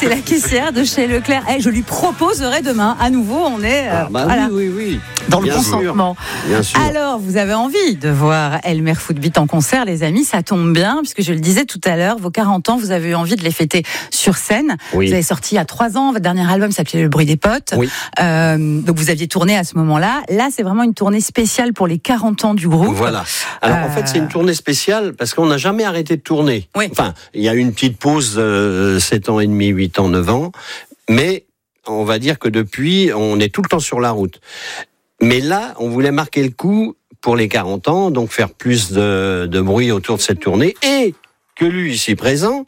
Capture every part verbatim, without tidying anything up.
c'est la caissière de chez Leclerc. Eh, je lui proposerai demain, à nouveau, on est euh, ah bah voilà, oui, oui, oui. dans Bien le consentement. Bien sûr. Alors, vous avez envie de voir Elmer Footbeat en concert, les amis, ça tombe bien, puisque je le disais tout à l'heure, vos quarante ans, vous avez eu envie de les fêter sur scène. Oui. Vous avez sorti il y a trois ans, votre dernier album s'appelait Le bruit des potes. Oui. Euh, donc vous aviez tourné à ce moment-là. Là, c'est vraiment une tournée spéciale pour les quarante ans du groupe. Voilà. Alors Euh... en fait, c'est une tournée spéciale parce qu'on n'a jamais arrêté de tourner. Oui. Enfin, il y a eu une petite pause, euh, sept ans et demi, huit ans, neuf ans, mais on va dire que depuis, on est tout le temps sur la route. Mais là, on voulait marquer le coup pour les quarante ans, donc faire plus de, de bruit autour de cette tournée, et que lui, ici présent,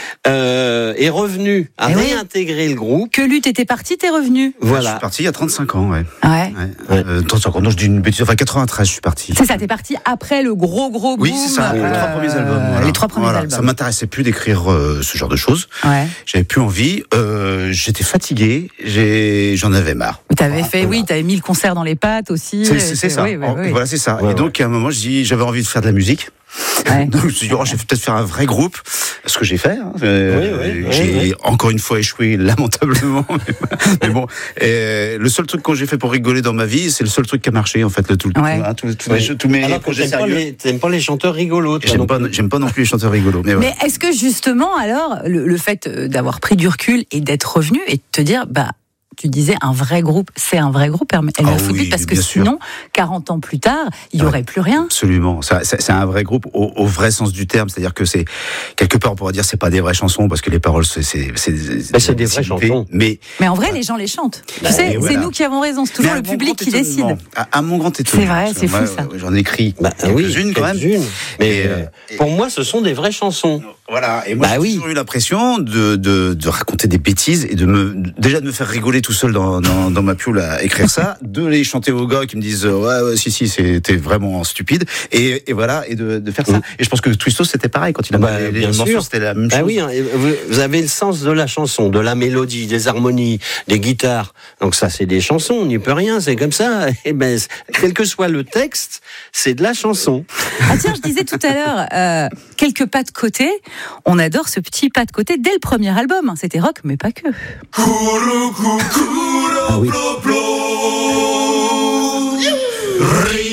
euh, est revenu à Et réintégrer oui. le groupe. Que lutte était parti, t'es revenu. Voilà. Je suis parti il y a trente-cinq ans, ouais. Ouais. ouais. Ouais. Euh, trente-cinq ans, non, je dis une bêtise, enfin quatre-vingt-treize, je suis parti. C'est ça, t'es parti après le gros gros boom. Oui, c'est ça, les euh, trois premiers albums. Voilà. Les trois premiers Voilà. albums. Ça m'intéressait plus d'écrire euh, ce genre de choses. Ouais. J'avais plus envie. Euh, j'étais fatigué. J'ai, j'en avais marre. T'avais Voilà, fait, voilà. oui, t'avais mis le concert dans les pattes aussi. C'est, c'est, c'est ça. Oui, oui, En- oui. Voilà, c'est ça. Ouais, et donc, à un moment, je dis, j'avais envie de faire de la musique. Ouais. Donc, je me suis dit, oh, je vais peut-être faire un vrai groupe. Ce que j'ai fait. Hein. Euh, Oui, oui, oui, j'ai oui. encore une fois échoué lamentablement. Mais bon, et le seul truc que j'ai fait pour rigoler dans ma vie, c'est le seul truc qui a marché, en fait. Le, tout, Ouais. hein, tout, tout, Oui. les- tous mes Alors que projets t'aimes pas, sérieux. les, t'aimes pas les chanteurs rigolos. toi, J'aime non pas, plus. j'aime pas non plus les chanteurs rigolos. Mais, voilà. Mais est-ce que justement, alors, le, le fait d'avoir pris du recul et d'être revenu et de te dire, bah, tu disais un vrai groupe, c'est un vrai groupe, Elmer Ah Footbeat, oui, parce que bien sûr. sinon, quarante ans plus tard, il n'y Ouais. aurait plus rien. Absolument, ça, c'est, c'est un vrai groupe au, au vrai sens du terme, c'est-à-dire que c'est quelque part on pourrait dire c'est pas des vraies chansons parce que les paroles c'est c'est c'est, Mais c'est des vraies chansons. mais Mais en vrai, les gens les chantent. Tu Bah, sais, et c'est voilà. nous qui avons raison, c'est toujours mais à le mon public grand qui décide. étonnement, À, à mon grand étonnement. C'est vrai, c'est Moi, fou, ça. J'en ai écrit Bah, oui, quelques-unes quand même. quelques-unes. Mais Et, euh, euh, pour moi, ce sont des vraies chansons. Voilà. Et moi Bah j'ai oui. toujours eu l'impression de, de de raconter des bêtises et de me déjà de me faire rigoler tout seul dans dans, dans ma pioule à écrire ça, de les chanter aux gars qui me disent ouais, ouais si si c'était vraiment stupide et, et voilà et de, de faire ça. Mm. Et je pense que Twistos c'était pareil quand il a Bah, les, les bien morceaux sûr. c'était la même Bah chose. oui, hein, et vous, vous avez le sens de la chanson, de la mélodie, des harmonies, des guitares. Donc ça, c'est des chansons, on n'y peut rien, c'est comme ça. Et ben, quel que soit le texte, c'est de la chanson. Ah tiens, je disais tout à l'heure, euh, quelques pas de côté. On adore ce petit pas de côté dès le premier album. C'était rock, mais pas que. Ah oui.